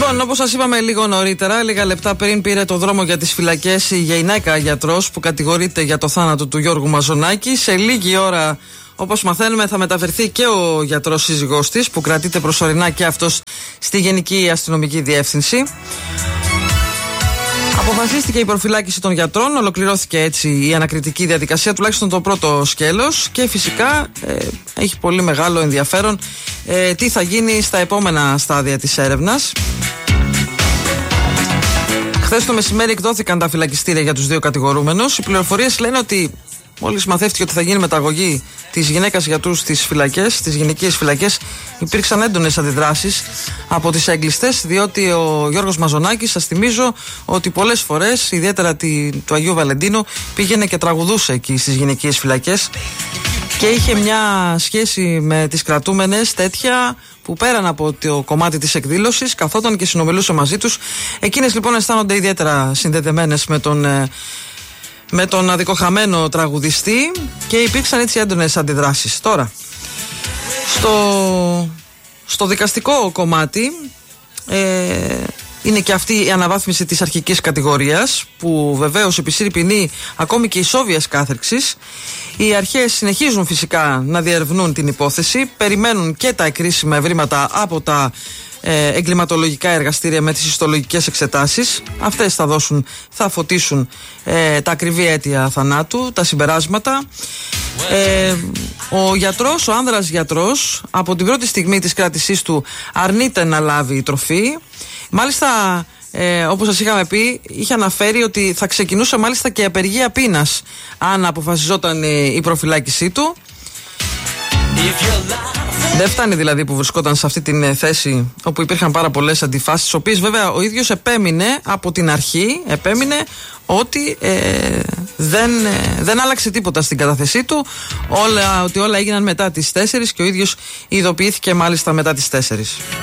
Λοιπόν, όπως σας είπαμε λίγο νωρίτερα, λίγα λεπτά πριν πήρε το δρόμο για τις φυλακές η γυναίκα γιατρός που κατηγορείται για το θάνατο του Γιώργου Μαζονάκη. Σε λίγη ώρα, όπως μαθαίνουμε, θα μεταφερθεί και ο γιατρός σύζυγός της, που κρατείται προσωρινά και αυτός στη Γενική Αστυνομική Διεύθυνση. Αποφασίστηκε η προφυλάκηση των γιατρών, ολοκληρώθηκε έτσι η ανακριτική διαδικασία, τουλάχιστον το πρώτο σκέλος, και φυσικά έχει πολύ μεγάλο ενδιαφέρον τι θα γίνει στα επόμενα στάδια της έρευνας. Χθες το μεσημέρι εκδόθηκαν τα φυλακιστήρια για τους δύο κατηγορούμενους. Οι πληροφορίες λένε ότι μόλις μαθεύτηκε ότι θα γίνει μεταγωγή της γυναίκας γιατρούς στις φυλακές, στις γυναικείες φυλακές, υπήρξαν έντονες αντιδράσεις από τις έγκλειστες, διότι ο Γιώργος Μαζονάκης, σας θυμίζω ότι πολλές φορές, ιδιαίτερα του Αγίου Βαλεντίνου, πήγαινε και τραγουδούσε εκεί στις γυναικείες φυλακές και είχε μια σχέση με τις κρατούμενες τέτοια που πέραν από το κομμάτι της εκδήλωσης καθόταν και συνομιλούσε μαζί τους. Εκείνες λοιπόν αισθάνονται ιδιαίτερα συνδεδεμένες με τον αδικοχαμένο τραγουδιστή και υπήρξαν έτσι έντονες αντιδράσεις. Τώρα, στο δικαστικό κομμάτι είναι και αυτή η αναβάθμιση της αρχικής κατηγορίας, που βεβαίως επισύρει ποινή ακόμη και ισόβιας κάθερξης. Οι αρχές συνεχίζουν φυσικά να διερευνούν την υπόθεση, περιμένουν και τα εκρίσιμα ευρήματα από τα εγκληματολογικά εργαστήρια με τις ιστολογικές εξετάσεις. Αυτές θα φωτίσουν τα ακριβή αίτια θανάτου, τα συμπεράσματα. Ο γιατρός, ο άνδρας γιατρός, από την πρώτη στιγμή της κράτησής του αρνείται να λάβει τροφή. Μάλιστα, όπως σας είχαμε πει, είχε αναφέρει ότι θα ξεκινούσε μάλιστα και απεργία πείνας αν αποφασιζόταν η προφυλάκησή του. Δεν φτάνει δηλαδή που βρισκόταν σε αυτή την θέση όπου υπήρχαν πάρα πολλές αντιφάσεις, τις οποίες βέβαια ο ίδιος επέμεινε από την αρχή, ότι δεν άλλαξε τίποτα στην κατάθεσή του, ότι όλα έγιναν μετά τις 4 και ο ίδιος ειδοποιήθηκε μάλιστα μετά τις 4.